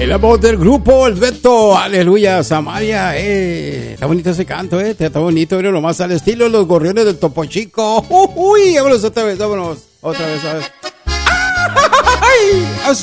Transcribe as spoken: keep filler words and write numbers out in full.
La voz del grupo, el dueto, aleluya, Samaria, eh, está bonito ese canto, eh, está bonito, pero nomás al estilo de los gorriones del Topo Chico. Uy, vámonos otra vez, vámonos, otra vez, ¿sabes? ¡Ay!